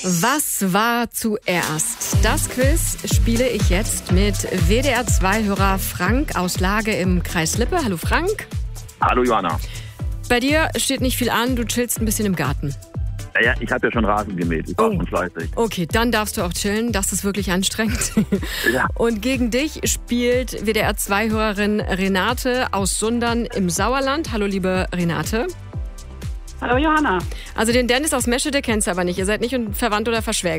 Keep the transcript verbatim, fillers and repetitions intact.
Was war zuerst? Das Quiz spiele ich jetzt mit W D R zwei Hörer Frank aus Lage im Kreis Lippe. Hallo Frank. Hallo Johanna. Bei dir steht nicht viel an, du chillst ein bisschen im Garten. Ja, ja, ich habe ja schon Rasen gemäht. Ich war schon fleißig. Okay, dann darfst du auch chillen. Das ist wirklich anstrengend. Ja. Und gegen dich spielt W D R zwei Hörerin Renate aus Sundern im Sauerland. Hallo liebe Renate. Hallo Johanna. Also den Dennis aus Meschede kennst du aber nicht. Ihr seid nicht verwandt oder verschwägert.